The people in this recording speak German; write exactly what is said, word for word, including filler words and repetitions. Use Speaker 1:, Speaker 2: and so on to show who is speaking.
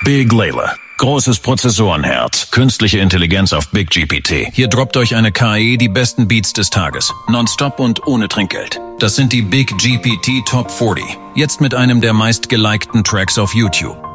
Speaker 1: Big Layla. Großes Prozessorenherz, künstliche Intelligenz auf Big G P T. Hier droppt euch eine K I die besten Beats des Tages. Nonstop und ohne Trinkgeld. Das sind die Big G P T Top vierzig. Jetzt mit einem der meistgelikten Tracks auf YouTube.